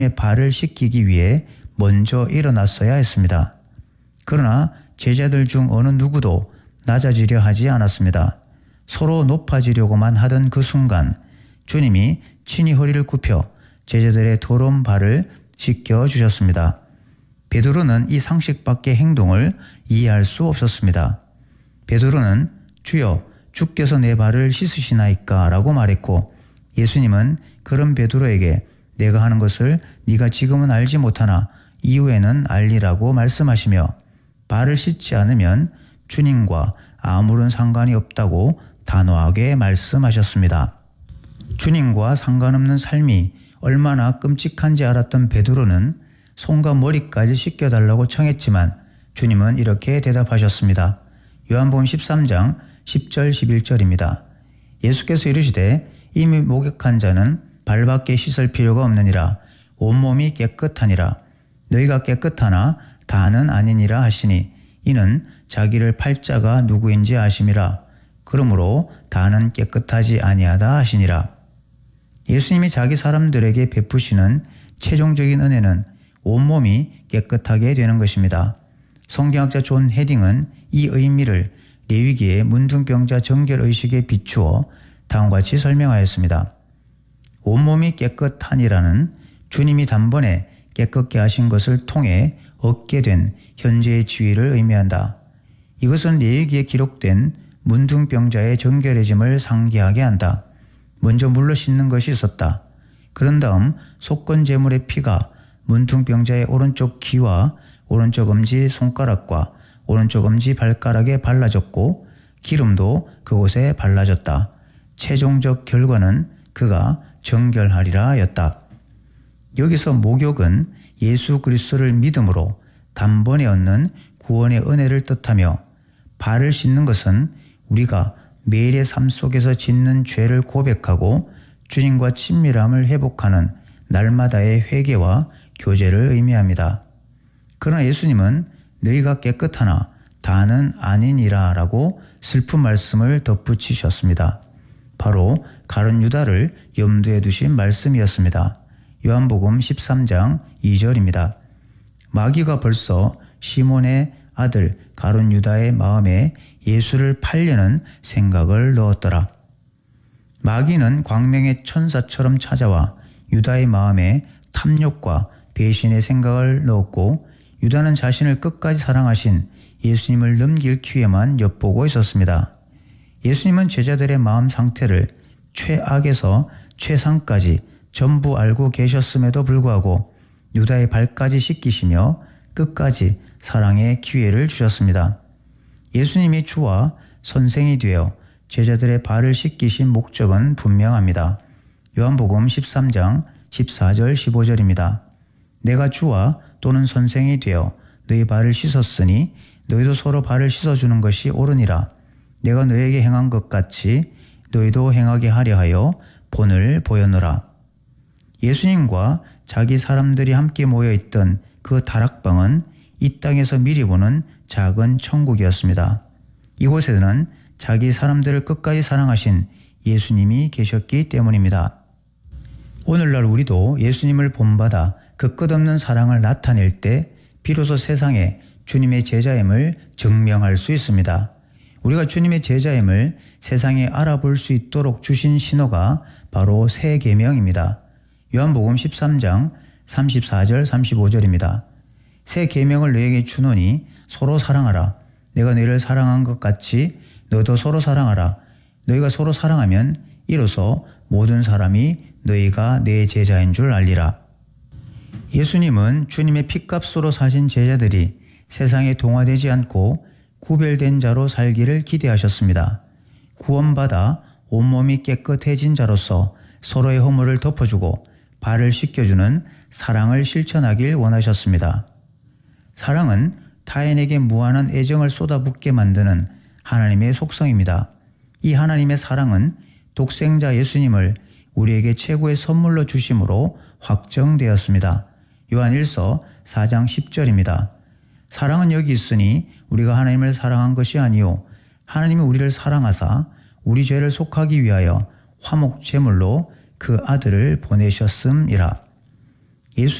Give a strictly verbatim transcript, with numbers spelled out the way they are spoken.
발을 씻기기 위해 먼저 일어났어야 했습니다. 그러나 제자들 중 어느 누구도 낮아지려 하지 않았습니다. 서로 높아지려고만 하던 그 순간 주님이 친히 허리를 굽혀 제자들의 더러운 발을 씻겨 주셨습니다. 베드로는 이 상식밖의 행동을 이해할 수 없었습니다. 베드로는 주여 주께서 내 발을 씻으시나이까 라고 말했고, 예수님은 그런 베드로에게 내가 하는 것을 네가 지금은 알지 못하나 이후에는 알리라고 말씀하시며 발을 씻지 않으면 주님과 아무런 상관이 없다고 단호하게 말씀하셨습니다. 주님과 상관없는 삶이 얼마나 끔찍한지 알았던 베드로는 손과 머리까지 씻겨달라고 청했지만 주님은 이렇게 대답하셨습니다. 요한복음 십삼 장 십 절 십일 절입니다. 예수께서 이르시되 이미 목욕한 자는 발밖에 씻을 필요가 없느니라. 온몸이 깨끗하니라. 너희가 깨끗하나 다는 아니니라 하시니 이는 자기를 팔자가 누구인지 아심이라. 그러므로 다는 깨끗하지 아니하다 하시니라. 예수님이 자기 사람들에게 베푸시는 최종적인 은혜는 온몸이 깨끗하게 되는 것입니다. 성경학자 존 헤딩은 이 의미를 레위기의 문둥병자 정결의식에 비추어 다음과 같이 설명하였습니다. 온몸이 깨끗하니라는 주님이 단번에 깨끗게 하신 것을 통해 얻게 된 현재의 지위를 의미한다. 이것은 레위기에 기록된 문둥병자의 정결해짐을 상기하게 한다. 먼저 물로 씻는 것이 있었다. 그런 다음 속건 제물의 피가 문둥병자의 오른쪽 귀와 오른쪽 엄지 손가락과 오른쪽 엄지 발가락에 발라졌고 기름도 그곳에 발라졌다. 최종적 결과는 그가 정결하리라 하였다. 여기서 목욕은 예수 그리스도를 믿음으로 단번에 얻는 구원의 은혜를 뜻하며, 발을 씻는 것은 우리가 매일의 삶 속에서 짓는 죄를 고백하고 주님과 친밀함을 회복하는 날마다의 회개와 교제를 의미합니다. 그러나 예수님은 너희가 깨끗하나 다는 아니니라 라고 슬픈 말씀을 덧붙이셨습니다. 바로 가룟 유다를 염두에 두신 말씀이었습니다. 요한복음 십삼 장 이 절입니다. 마귀가 벌써 시몬의 아들 가룟 유다의 마음에 예수를 팔려는 생각을 넣었더라. 마귀는 광명의 천사처럼 찾아와 유다의 마음에 탐욕과 배신의 생각을 넣었고, 유다는 자신을 끝까지 사랑하신 예수님을 넘길 기회만 엿보고 있었습니다. 예수님은 제자들의 마음 상태를 최악에서 최상까지 전부 알고 계셨음에도 불구하고 유다의 발까지 씻기시며 끝까지 사랑의 기회를 주셨습니다. 예수님이 주와 선생이 되어 제자들의 발을 씻기신 목적은 분명합니다. 요한복음 십삼 장 십사 절 십오 절입니다. 내가 주와 또는 선생이 되어 너희 발을 씻었으니 너희도 서로 발을 씻어주는 것이 옳으니라. 내가 너희에게 행한 것 같이 너희도 행하게 하려 하여 본을 보였노라. 예수님과 자기 사람들이 함께 모여있던 그 다락방은 이 땅에서 미리 보는 작은 천국이었습니다. 이곳에는 자기 사람들을 끝까지 사랑하신 예수님이 계셨기 때문입니다. 오늘날 우리도 예수님을 본받아 그 끝없는 사랑을 나타낼 때 비로소 세상에 주님의 제자임을 증명할 수 있습니다. 우리가 주님의 제자임을 세상에 알아볼 수 있도록 주신 신호가 바로 새 계명입니다. 요한복음 십삼 장 삼십사 절 삼십오 절입니다. 새 계명을 너에게 주노니 서로 사랑하라. 내가 너희를 사랑한 것 같이 너도 서로 사랑하라. 너희가 서로 사랑하면 이로써 모든 사람이 너희가 내 제자인 줄 알리라. 예수님은 주님의 핏값으로 사신 제자들이 세상에 동화되지 않고 구별된 자로 살기를 기대하셨습니다. 구원받아 온몸이 깨끗해진 자로서 서로의 허물을 덮어주고 발을 씻겨주는 사랑을 실천하길 원하셨습니다. 사랑은 타인에게 무한한 애정을 쏟아붓게 만드는 하나님의 속성입니다. 이 하나님의 사랑은 독생자 예수님을 우리에게 최고의 선물로 주심으로 확정되었습니다. 요한 일서 사 장 십 절입니다. 사랑은 여기 있으니 우리가 하나님을 사랑한 것이 아니요 하나님이 우리를 사랑하사 우리 죄를 속하기 위하여 화목 제물로 그 아들을 보내셨음이라.